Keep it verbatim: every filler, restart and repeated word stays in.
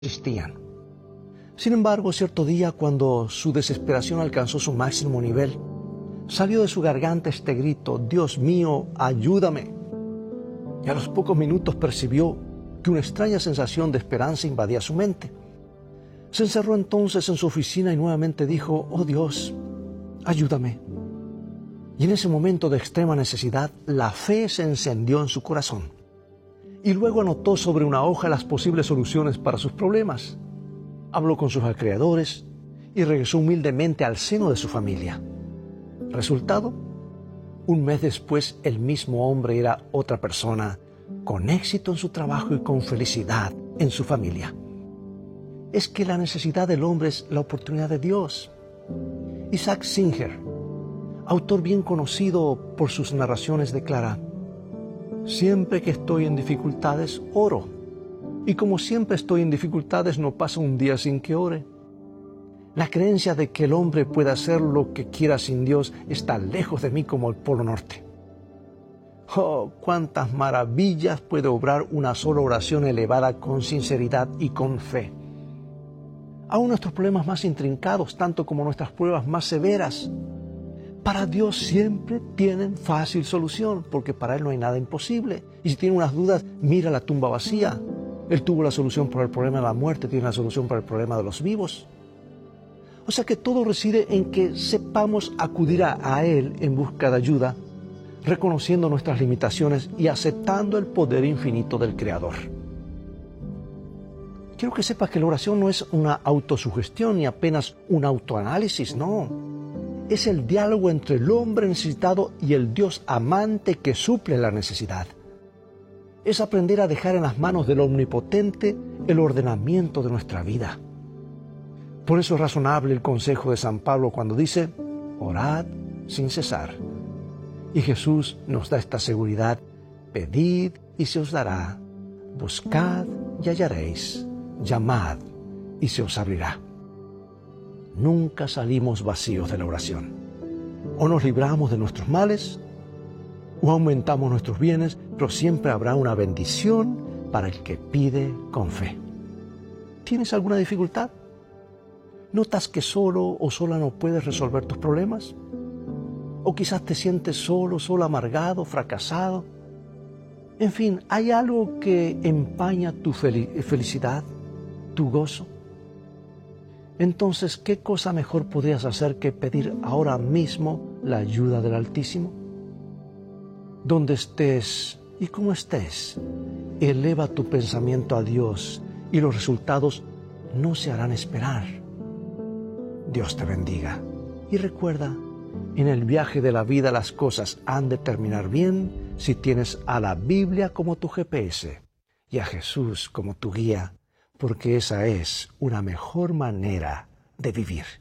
existían. Sin embargo, cierto día, cuando su desesperación alcanzó su máximo nivel, salió de su garganta este grito: «Dios mío, ayúdame». Y a los pocos minutos percibió que una extraña sensación de esperanza invadía su mente. Se encerró entonces en su oficina y nuevamente dijo: «Oh Dios, ayúdame». Y en ese momento de extrema necesidad, la fe se encendió en su corazón. Y luego anotó sobre una hoja las posibles soluciones para sus problemas. Habló con sus acreedores y regresó humildemente al seno de su familia. Resultado: un mes después, el mismo hombre era otra persona, con éxito en su trabajo y con felicidad en su familia. Es que la necesidad del hombre es la oportunidad de Dios. Isaac Singer, autor bien conocido por sus narraciones, declara: «Siempre que estoy en dificultades, oro. Y como siempre estoy en dificultades, no pasa un día sin que ore». La creencia de que el hombre puede hacer lo que quiera sin Dios está lejos de mí como el Polo Norte. Oh, cuántas maravillas puede obrar una sola oración elevada con sinceridad y con fe. Aún nuestros problemas más intrincados, tanto como nuestras pruebas más severas, para Dios siempre tienen fácil solución, porque para Él no hay nada imposible. Y si tiene unas dudas, mira la tumba vacía. Él tuvo la solución para el problema de la muerte, tiene la solución para el problema de los vivos. O sea que todo reside en que sepamos acudir a Él en busca de ayuda, reconociendo nuestras limitaciones y aceptando el poder infinito del Creador. Quiero que sepas que la oración no es una autosugestión ni apenas un autoanálisis, no. Es el diálogo entre el hombre necesitado y el Dios amante que suple la necesidad. Es aprender a dejar en las manos del Omnipotente el ordenamiento de nuestra vida. Por eso es razonable el consejo de San Pablo cuando dice: orad sin cesar. Y Jesús nos da esta seguridad: pedid y se os dará, buscad y hallaréis, llamad y se os abrirá. Nunca salimos vacíos de la oración. O nos libramos de nuestros males, o aumentamos nuestros bienes, pero siempre habrá una bendición para el que pide con fe. ¿Tienes alguna dificultad? ¿Notas que solo o sola no puedes resolver tus problemas? ¿O quizás te sientes solo, solo amargado, fracasado? En fin, ¿hay algo que empaña tu fel- felicidad, tu gozo? Entonces, ¿qué cosa mejor podrías hacer que pedir ahora mismo la ayuda del Altísimo? Donde estés y como estés, eleva tu pensamiento a Dios y los resultados no se harán esperar. Dios te bendiga. Y recuerda, en el viaje de la vida las cosas han de terminar bien si tienes a la Biblia como tu G P S y a Jesús como tu guía, porque esa es una mejor manera de vivir.